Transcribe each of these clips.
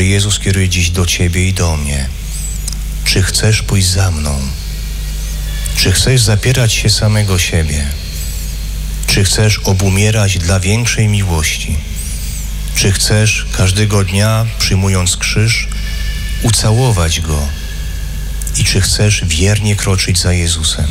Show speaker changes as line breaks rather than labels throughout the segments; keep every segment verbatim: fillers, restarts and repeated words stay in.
który Jezus kieruje dziś do Ciebie i do mnie. Czy chcesz pójść za mną? Czy chcesz zapierać się samego siebie? Czy chcesz obumierać dla większej miłości? Czy chcesz każdego dnia, przyjmując krzyż, ucałować Go? I czy chcesz wiernie kroczyć za Jezusem?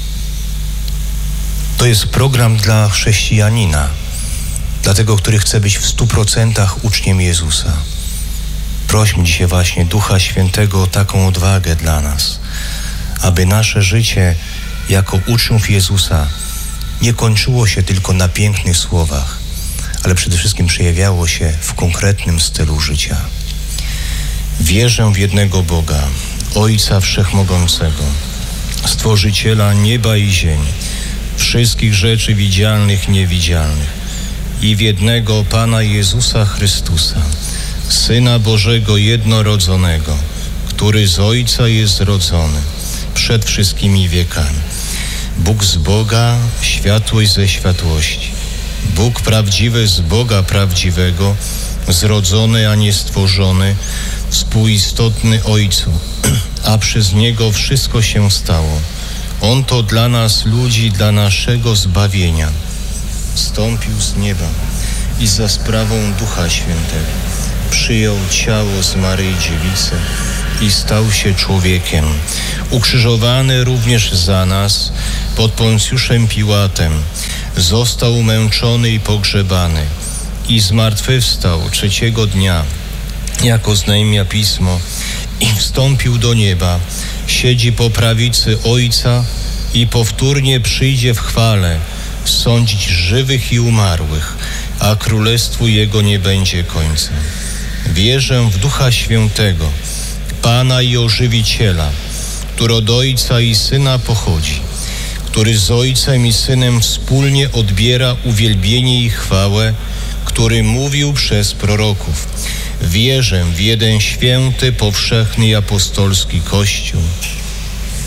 To jest program dla chrześcijanina, dla tego, który chce być w stu procentach uczniem Jezusa. Prośmy dzisiaj właśnie Ducha Świętego o taką odwagę dla nas, aby nasze życie jako uczniów Jezusa nie kończyło się tylko na pięknych słowach, ale przede wszystkim przejawiało się w konkretnym stylu życia. Wierzę w jednego Boga, Ojca Wszechmogącego, Stworzyciela nieba i ziemi, wszystkich rzeczy widzialnych i niewidzialnych, i w jednego Pana Jezusa Chrystusa, Syna Bożego jednorodzonego, który z Ojca jest zrodzony przed wszystkimi wiekami. Bóg z Boga, światłość ze światłości. Bóg prawdziwy z Boga prawdziwego, zrodzony, a nie stworzony, współistotny Ojcu, a przez Niego wszystko się stało. On to dla nas, ludzi, dla naszego zbawienia, zstąpił z nieba i za sprawą Ducha Świętego przyjął ciało z Maryi Dziewicy i stał się człowiekiem. Ukrzyżowany również za nas pod Poncjuszem Piłatem, został umęczony i pogrzebany i zmartwychwstał trzeciego dnia, jako oznajmia Pismo, i wstąpił do nieba, siedzi po prawicy Ojca i powtórnie przyjdzie w chwale sądzić żywych i umarłych, a królestwu Jego nie będzie końca. Wierzę w Ducha Świętego, Pana i Ożywiciela, który od Ojca i Syna pochodzi, który z Ojcem i Synem wspólnie odbiera uwielbienie i chwałę, który mówił przez proroków. Wierzę w jeden święty, powszechny i apostolski Kościół,